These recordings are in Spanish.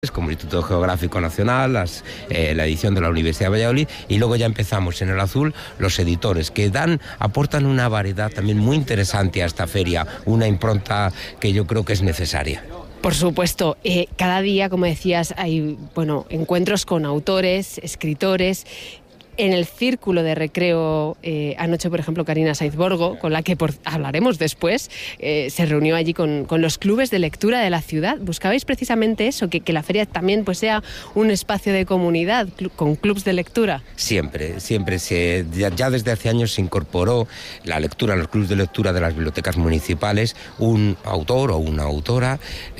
como el Instituto Geográfico Nacional, la edición de la Universidad de Valladolid, y luego ya empezamos en el azul los editores, que aportan una variedad también muy interesante a esta feria, una impronta que yo creo que es necesaria. Por supuesto, cada día, como decías, hay encuentros con autores, escritores. En el círculo de recreo, anoche, por ejemplo, Karina Saiz Borgo, con la que hablaremos después, se reunió allí con los clubes de lectura de la ciudad. Buscabais precisamente eso, que la feria también sea un espacio de comunidad, con clubes de lectura. Siempre, ya desde hace años se incorporó la lectura en los clubes de lectura de las bibliotecas municipales, un autor o una autora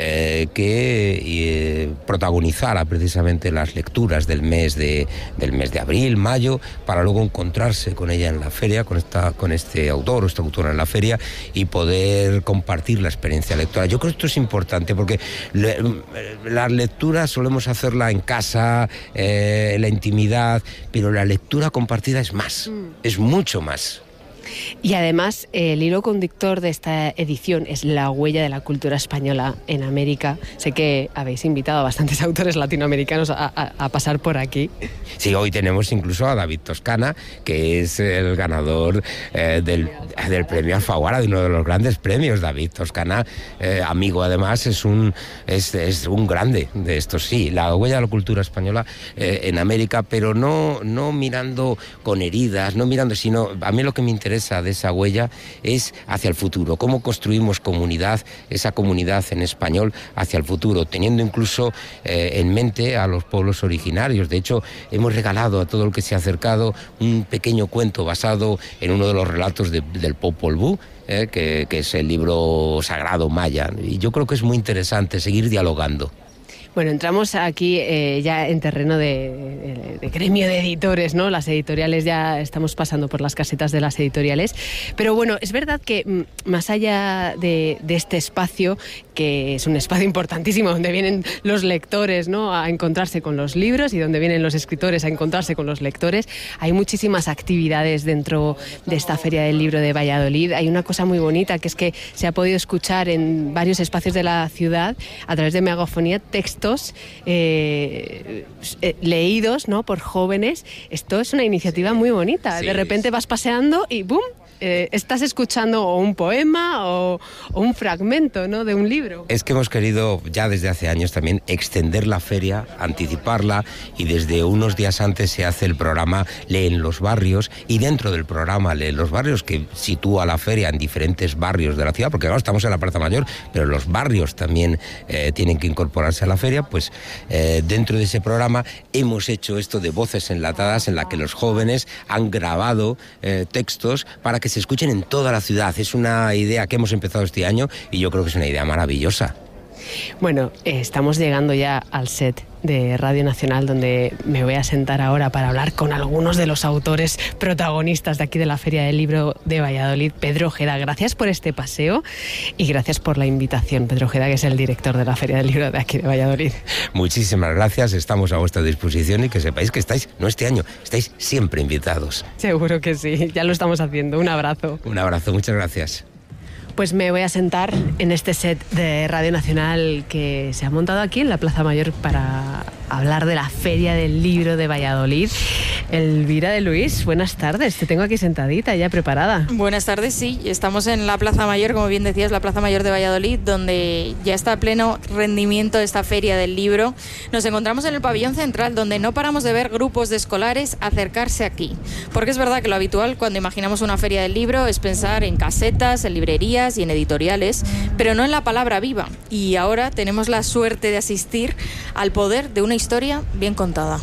que protagonizara precisamente las lecturas del mes de abril, mayo, para luego encontrarse con ella en la feria, con este autor o esta autora en la feria, y poder compartir la experiencia lectora. Yo creo que esto es importante porque la lectura solemos hacerla en casa, en la intimidad, pero la lectura compartida es más, es mucho más. Y además, el hilo conductor de esta edición es la huella de la cultura española en América. Sé que habéis invitado a bastantes autores latinoamericanos a pasar por aquí. Sí, hoy tenemos incluso a David Toscana, que es el ganador del premio Alfaguara, de uno de los grandes premios. David Toscana, amigo además, es un grande de estos. Sí, la huella de la cultura española en América, pero no mirando con heridas, sino a mí lo que me interesa de esa huella es hacia el futuro, cómo construimos comunidad, esa comunidad en español hacia el futuro, teniendo incluso en mente a los pueblos originarios. De hecho, hemos regalado a todo el que se ha acercado un pequeño cuento basado en uno de los relatos del Popol Vuh, que es el libro sagrado maya, y yo creo que es muy interesante seguir dialogando. Bueno, entramos aquí ya en terreno de gremio de editores, ¿no? Las editoriales, ya estamos pasando por las casetas de las editoriales. Pero bueno, es verdad que más allá de este espacio, que es un espacio importantísimo, donde vienen los lectores, ¿no?, a encontrarse con los libros, y donde vienen los escritores a encontrarse con los lectores, hay muchísimas actividades dentro de esta Feria del Libro de Valladolid. Hay una cosa muy bonita, que es que se ha podido escuchar en varios espacios de la ciudad, a través de megafonía, textos leídos, ¿no?, por jóvenes. Esto es una iniciativa muy bonita. Sí, de repente vas paseando y ¡bum!, estás escuchando o un poema o un fragmento, ¿no?, de un libro. Es que hemos querido ya desde hace años también extender la feria, anticiparla, y desde unos días antes se hace el programa Lee en los Barrios, y dentro del programa Lee en los Barrios, que sitúa la feria en diferentes barrios de la ciudad, porque ahora estamos en la Plaza Mayor, pero los barrios también tienen que incorporarse a la feria, pues dentro de ese programa hemos hecho esto de voces enlatadas, en la que los jóvenes han grabado textos para que se escuchen en toda la ciudad. Es una idea que hemos empezado este año y yo creo que es una idea maravillosa. Bueno, estamos llegando ya al set de Radio Nacional, donde me voy a sentar ahora para hablar con algunos de los autores protagonistas de aquí de la Feria del Libro de Valladolid. Pedro Ojeda, gracias por este paseo y gracias por la invitación. Pedro Ojeda, que es el director de la Feria del Libro de aquí de Valladolid. Muchísimas gracias, estamos a vuestra disposición, y que sepáis que estáis, no este año, estáis siempre invitados. Seguro que sí, ya lo estamos haciendo. Un abrazo. Un abrazo, muchas gracias. Pues me voy a sentar en este set de Radio Nacional que se ha montado aquí en la Plaza Mayor para hablar de la Feria del Libro de Valladolid. Elvira de Luis, buenas tardes, te tengo aquí sentadita, ya preparada. Buenas tardes, sí, estamos en la Plaza Mayor, como bien decías, la Plaza Mayor de Valladolid, donde ya está a pleno rendimiento esta Feria del Libro. Nos encontramos en el pabellón central, donde no paramos de ver grupos de escolares acercarse aquí, porque es verdad que lo habitual cuando imaginamos una Feria del Libro es pensar en casetas, en librerías y en editoriales, pero no en la palabra viva, y ahora tenemos la suerte de asistir al poder de una historia bien contada.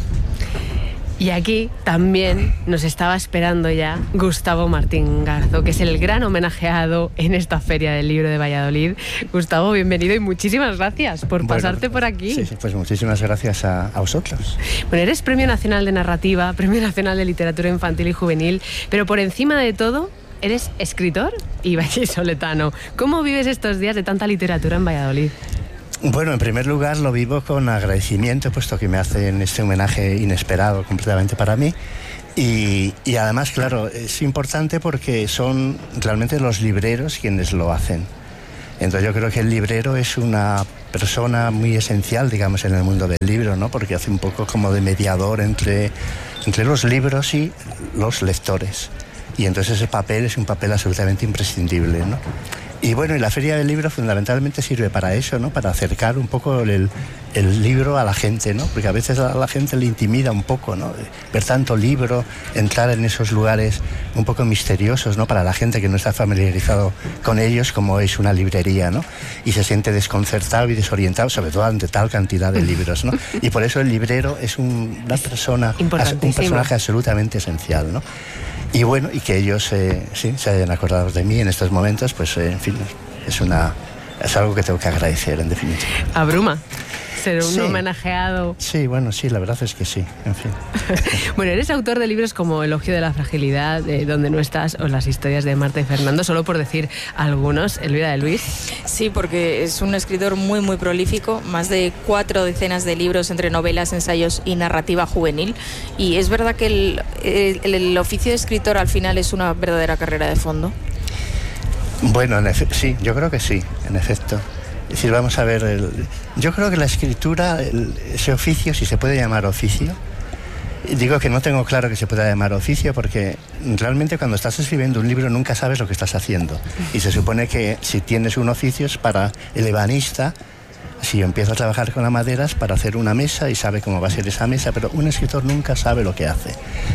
Y aquí también nos estaba esperando ya Gustavo Martín Garzo, que es el gran homenajeado en esta Feria del Libro de Valladolid. Gustavo, bienvenido y muchísimas gracias por pasarte por aquí. Sí, pues muchísimas gracias a vosotros. Bueno, eres Premio Nacional de Narrativa, Premio Nacional de Literatura Infantil y Juvenil, pero por encima de todo, eres escritor y vallisoletano. ¿Cómo vives estos días de tanta literatura en Valladolid? Bueno, en primer lugar lo vivo con agradecimiento, puesto que me hacen este homenaje inesperado completamente para mí. Y además, claro, es importante porque son realmente los libreros quienes lo hacen. Entonces yo creo que el librero es una persona muy esencial, digamos, en el mundo del libro, ¿no? Porque hace un poco como de mediador entre los libros y los lectores. Y entonces ese papel es un papel absolutamente imprescindible, ¿no? Y bueno, y la Feria del Libro fundamentalmente sirve para eso, ¿no? Para acercar un poco el libro a la gente, ¿no? Porque a veces a la gente le intimida un poco, ¿no? Ver tanto libro, entrar en esos lugares un poco misteriosos, ¿no? Para la gente que no está familiarizado con ellos, como es una librería, ¿no? Y se siente desconcertado y desorientado, sobre todo ante tal cantidad de libros, ¿no? Y por eso el librero es una persona, un personaje absolutamente esencial, ¿no? Y bueno, y que ellos sí, se hayan acordado de mí en estos momentos, pues en fin, es algo que tengo que agradecer, en definitiva. Abruma ser un homenajeado. Sí, bueno, sí, la verdad es que sí, en fin. Bueno, eres autor de libros como Elogio de la fragilidad, Donde no estás, o Las historias de Marta y Fernando, solo por decir algunos. Elvira de Luis. Sí, porque es un escritor muy, muy prolífico, más de 4 decenas de libros entre novelas, ensayos y narrativa juvenil. Y es verdad que el oficio de escritor al final es una verdadera carrera de fondo. Bueno, sí, yo creo que sí, en efecto. Es decir, vamos a ver, yo creo que la escritura, ese oficio, si se puede llamar oficio, digo que no tengo claro que se pueda llamar oficio porque realmente cuando estás escribiendo un libro nunca sabes lo que estás haciendo. Y se supone que si tienes un oficio es para el ebanista, si empieza a trabajar con la madera es para hacer una mesa y sabe cómo va a ser esa mesa, pero un escritor nunca sabe lo que hace.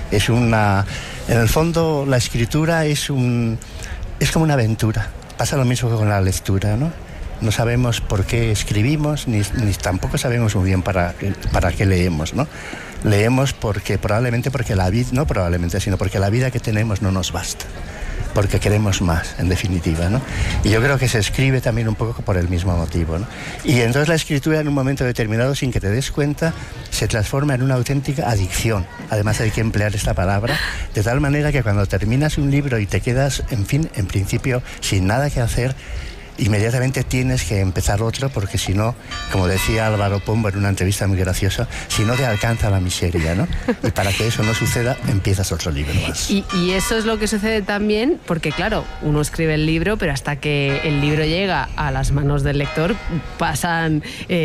En el fondo la escritura es como una aventura. Pasa lo mismo que con la lectura, ¿no? No sabemos por qué escribimos, ni tampoco sabemos muy bien para qué leemos, ¿no? Leemos porque la vida, no probablemente, sino porque la vida que tenemos no nos basta, porque queremos más, en definitiva, ¿no? Y yo creo que se escribe también un poco por el mismo motivo, ¿no? Y entonces la escritura en un momento determinado, sin que te des cuenta, se transforma en una auténtica adicción. Además hay que emplear esta palabra, de tal manera que cuando terminas un libro y te quedas, en fin, en principio, sin nada que hacer, inmediatamente tienes que empezar otro, porque si no, como decía Álvaro Pombo en una entrevista muy graciosa, si no te alcanza la miseria, ¿no? Y para que eso no suceda, empiezas otro libro más. Y eso es lo que sucede también, porque claro, uno escribe el libro, pero hasta que el libro llega a las manos del lector pasan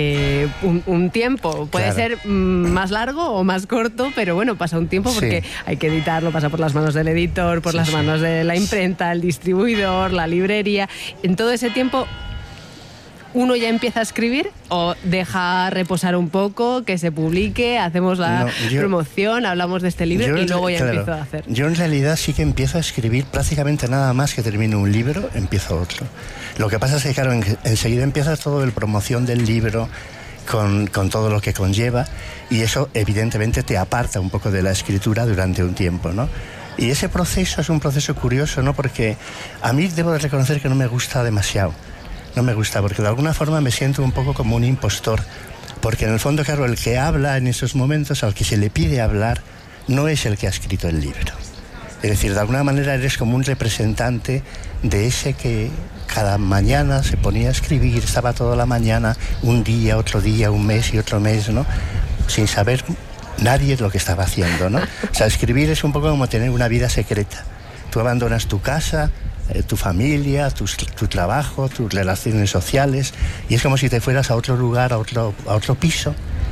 un tiempo. Puede ser más largo o más corto, pero bueno, pasa un tiempo porque hay que editarlo, pasa por las manos del editor, por las manos de la imprenta, el distribuidor, la librería. En todo ese tiempo, ¿uno ya empieza a escribir o deja reposar un poco, que se publique, hacemos la promoción, hablamos de este libro y luego ya empiezo a hacer? Yo en realidad sí que empiezo a escribir prácticamente nada más que termino un libro, empiezo otro. Lo que pasa es que, claro, enseguida empieza todo el promoción del libro, con todo lo que conlleva, y eso evidentemente te aparta un poco de la escritura durante un tiempo, ¿no? Y ese proceso es un proceso curioso, ¿no? Porque a mí debo de reconocer que no me gusta demasiado. No me gusta porque de alguna forma me siento un poco como un impostor. Porque en el fondo, claro, el que habla en esos momentos, al que se le pide hablar, no es el que ha escrito el libro. Es decir, de alguna manera eres como un representante de ese que cada mañana se ponía a escribir, estaba toda la mañana, un día, otro día, un mes y otro mes, ¿no? Sin saber nadie lo que estaba haciendo, ¿no? O sea, escribir es un poco como tener una vida secreta. Tú abandonas tu casa, tu familia, tu trabajo, tus relaciones sociales, y es como si te fueras a otro lugar, a otro piso,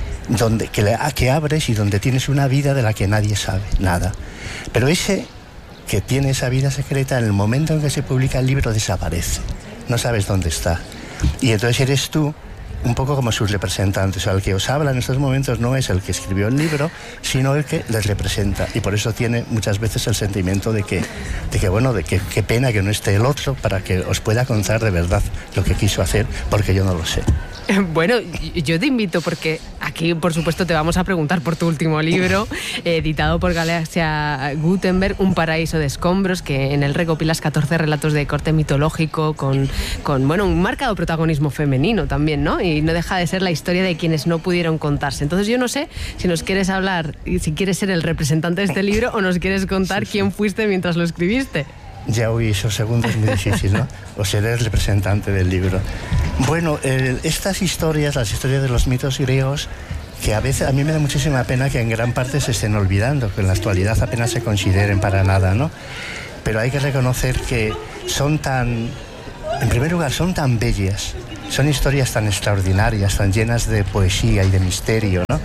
que abres y donde tienes una vida de la que nadie sabe nada. Pero ese que tiene esa vida secreta, en el momento en que se publica el libro, desaparece. No sabes dónde está. Y entonces eres tú un poco como sus representantes. O sea, el que os habla en estos momentos no es el que escribió el libro, sino el que les representa. Y por eso tiene muchas veces el sentimiento de que qué pena que no esté el otro para que os pueda contar de verdad lo que quiso hacer, porque yo no lo sé. Bueno, yo te invito porque aquí, por supuesto, te vamos a preguntar por tu último libro, editado por Galaxia Gutenberg, Un paraíso de escombros, que en él recopilas 14 relatos de corte mitológico con un marcado protagonismo femenino también, ¿no? Y no deja de ser la historia de quienes no pudieron contarse. Entonces yo no sé si nos quieres hablar, si quieres ser el representante de este libro o nos quieres contar quién fuiste mientras lo escribiste. Ya, eso segundo es muy difícil, ¿no? O ser el representante del libro. Bueno, estas historias, las historias de los mitos griegos, que a veces a mí me da muchísima pena que en gran parte se estén olvidando, que en la actualidad apenas se consideren para nada, ¿no? Pero hay que reconocer que son tan En primer lugar, son tan bellas, son historias tan extraordinarias, tan llenas de poesía y de misterio, ¿no?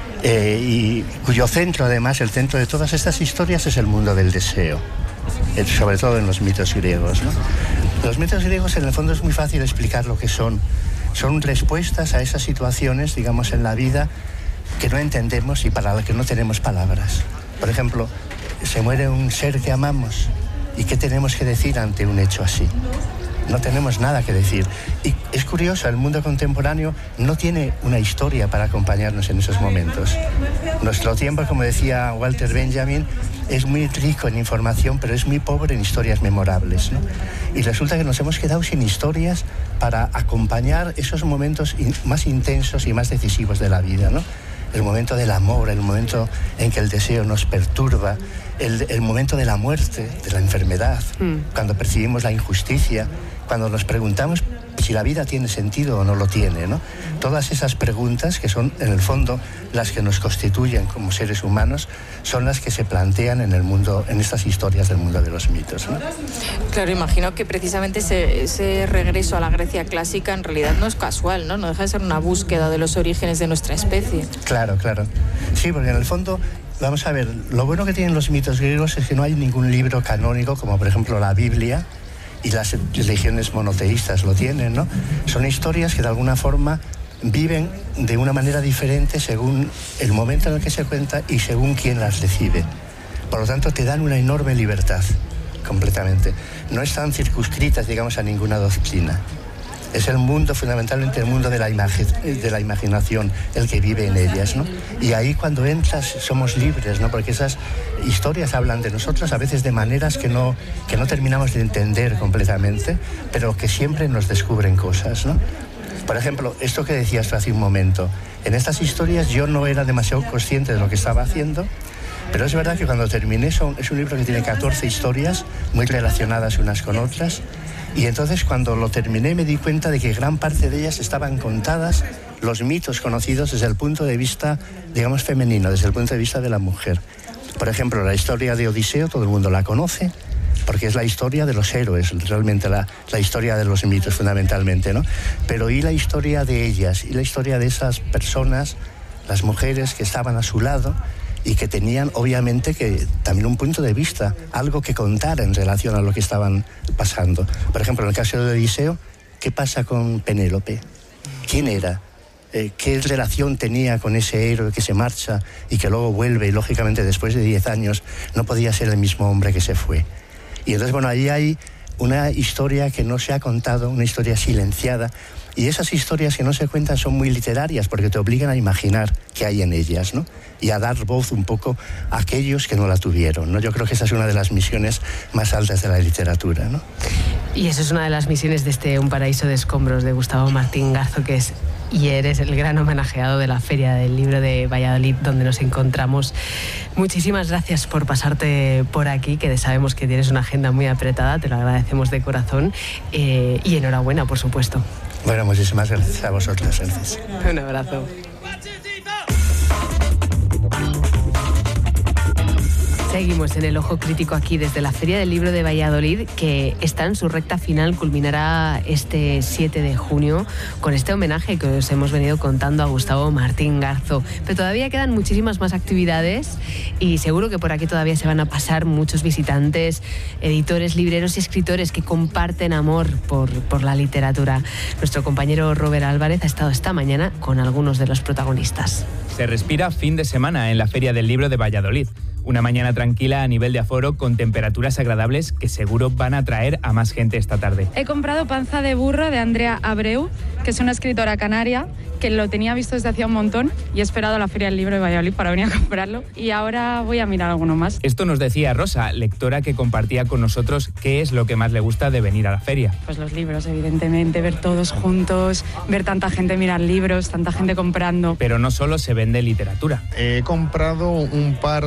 Y cuyo centro, además, el centro de todas estas historias es el mundo del deseo, sobre todo en los mitos griegos, ¿no? Los mitos griegos, en el fondo, es muy fácil explicar lo que son. Son respuestas a esas situaciones, digamos, en la vida que no entendemos y para las que no tenemos palabras. Por ejemplo, se muere un ser que amamos, ¿y qué tenemos que decir ante un hecho así? No tenemos nada que decir. Y es curioso, el mundo contemporáneo no tiene una historia para acompañarnos en esos momentos. Nuestro tiempo, como decía Walter Benjamin, es muy rico en información, pero es muy pobre en historias memorables, ¿no? Y resulta que nos hemos quedado sin historias para acompañar esos momentos más intensos y más decisivos de la vida, ¿no? El momento del amor, el momento en que el deseo nos perturba, el momento de la muerte, de la enfermedad, cuando percibimos la injusticia, cuando nos preguntamos si la vida tiene sentido o no lo tiene, ¿no? Todas esas preguntas, que son en el fondo las que nos constituyen como seres humanos, son las que se plantean en el mundo, en estas historias del mundo de los mitos, ¿no? Claro, imagino que precisamente ese regreso a la Grecia clásica en realidad no es casual, ¿no? No deja de ser una búsqueda de los orígenes de nuestra especie. Claro, claro. Sí, porque en el fondo, vamos a ver, lo bueno que tienen los mitos griegos es que no hay ningún libro canónico, como por ejemplo la Biblia, y las religiones monoteístas lo tienen, ¿no? Son historias que de alguna forma viven de una manera diferente según el momento en el que se cuenta y según quién las recibe. Por lo tanto, te dan una enorme libertad, completamente. No están circunscritas, digamos, a ninguna doctrina. Es el mundo, fundamentalmente el mundo de la imaginación, el que vive en ellas, ¿no? Y ahí cuando entras somos libres, ¿no? Porque esas historias hablan de nosotros a veces de maneras que no terminamos de entender completamente, pero que siempre nos descubren cosas, ¿no? Por ejemplo, esto que decías hace un momento, en estas historias yo no era demasiado consciente de lo que estaba haciendo, pero es verdad que cuando terminé, es un libro que tiene 14 historias muy relacionadas unas con otras, y entonces cuando lo terminé me di cuenta de que gran parte de ellas estaban contadas, los mitos conocidos desde el punto de vista, digamos, femenino, desde el punto de vista de la mujer. Por ejemplo, la historia de Odiseo, todo el mundo la conoce, porque es la historia de los héroes, realmente la historia de los mitos fundamentalmente, ¿no? Pero y la historia de ellas, y la historia de esas personas, las mujeres que estaban a su lado, y que tenían obviamente que también un punto de vista, algo que contar en relación a lo que estaban pasando. Por ejemplo, en el caso de Odiseo, ¿qué pasa con Penélope? ¿Quién era? ¿Qué relación tenía con ese héroe que se marcha y que luego vuelve y lógicamente después de 10 años no podía ser el mismo hombre que se fue? Y entonces, bueno, ahí hay una historia que no se ha contado, una historia silenciada. Y esas historias que no se cuentan son muy literarias porque te obligan a imaginar qué hay en ellas, ¿no? Y a dar voz un poco a aquellos que no la tuvieron, ¿no? Yo creo que esa es una de las misiones más altas de la literatura, ¿no? Y eso es una de las misiones de este Un paraíso de escombros de Gustavo Martín Garzo, que es y eres el gran homenajeado de la Feria del Libro de Valladolid, donde nos encontramos. Muchísimas gracias por pasarte por aquí, que sabemos que tienes una agenda muy apretada, te lo agradecemos de corazón, y enhorabuena, por supuesto. Bueno, muchísimas gracias a vosotros, Francis. Un abrazo. Seguimos en el Ojo Crítico aquí desde la Feria del Libro de Valladolid, que está en su recta final, culminará este 7 de junio con este homenaje que os hemos venido contando a Gustavo Martín Garzo. Pero todavía quedan muchísimas más actividades y seguro que por aquí todavía se van a pasar muchos visitantes, editores, libreros y escritores que comparten amor por la literatura. Nuestro compañero Robert Álvarez ha estado esta mañana con algunos de los protagonistas. Se respira fin de semana en la Feria del Libro de Valladolid. Una mañana tranquila a nivel de aforo con temperaturas agradables que seguro van a atraer a más gente esta tarde. He comprado Panza de burro de Andrea Abreu, que es una escritora canaria que lo tenía visto desde hacía un montón y he esperado a la Feria del Libro de Valladolid para venir a comprarlo y ahora voy a mirar alguno más. Esto nos decía Rosa, lectora que compartía con nosotros qué es lo que más le gusta de venir a la feria. Pues los libros, evidentemente, ver todos juntos, ver tanta gente mirar libros, tanta gente comprando. Pero no solo se vende literatura. He comprado un par de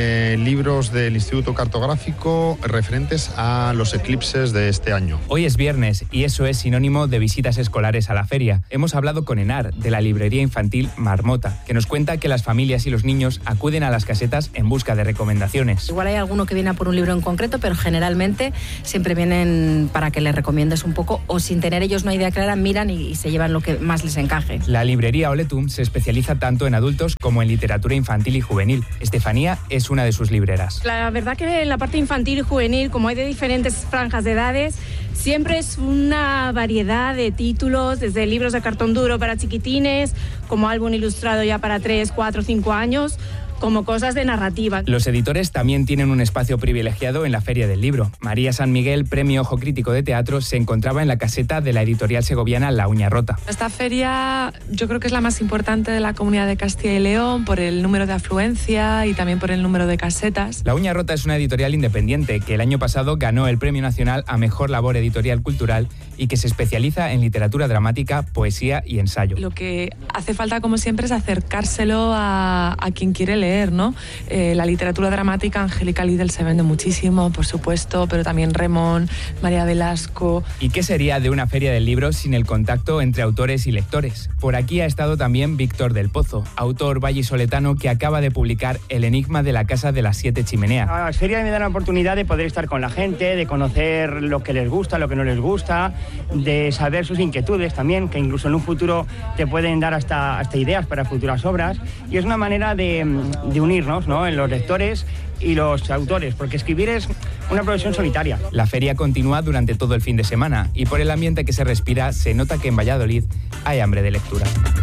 libros del Instituto Cartográfico referentes a los eclipses de este año. Hoy es viernes y eso es sinónimo de visitas escolares a la feria. Hemos hablado con Enar, de la librería infantil Marmota, que nos cuenta que las familias y los niños acuden a las casetas en busca de recomendaciones. Igual hay alguno que viene a por un libro en concreto, pero generalmente siempre vienen para que les recomiendes un poco, o sin tener ellos una idea clara, miran y se llevan lo que más les encaje. La librería Oletum se especializa tanto en adultos como en literatura infantil y juvenil. Estefanía es una de sus libreras. La verdad que en la parte infantil y juvenil, como hay de diferentes franjas de edades, siempre es una variedad de títulos, desde libros de cartón duro para chiquitines, como álbum ilustrado ya para 3, 4, 5 años, como cosas de narrativa. Los editores también tienen un espacio privilegiado en la Feria del Libro. María San Miguel, Premio Ojo Crítico de Teatro, se encontraba en la caseta de la editorial segoviana La Uña Rota. Esta feria yo creo que es la más importante de la comunidad de Castilla y León por el número de afluencia y también por el número de casetas. La Uña Rota es una editorial independiente que el año pasado ganó el Premio Nacional a Mejor Labor Editorial Cultural y que se especializa en literatura dramática, poesía y ensayo. Lo que hace falta, como siempre, es acercárselo a quien quiere leer, ¿no? La literatura dramática, Angélica Lidl se vende muchísimo, por supuesto, pero también Remón, María Velasco. ¿Y qué sería de una feria del libro sin el contacto entre autores y lectores? Por aquí ha estado también Víctor del Pozo, autor vallisoletano que acaba de publicar El enigma de la casa de las 7 chimeneas. Las ferias me dan la oportunidad de poder estar con la gente, de conocer lo que les gusta, lo que no les gusta, de saber sus inquietudes también, que incluso en un futuro te pueden dar hasta ideas para futuras obras, y es una manera de unirnos, ¿no?, en los lectores y los autores, porque escribir es una profesión solitaria. La feria continúa durante todo el fin de semana y por el ambiente que se respira se nota que en Valladolid hay hambre de lectura.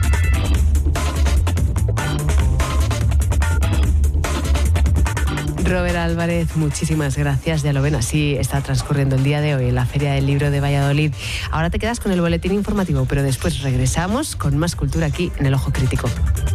Robert Álvarez, muchísimas gracias. Ya lo ven, así está transcurriendo el día de hoy en la Feria del Libro de Valladolid. Ahora te quedas con el boletín informativo, pero después regresamos con más cultura aquí en El Ojo Crítico.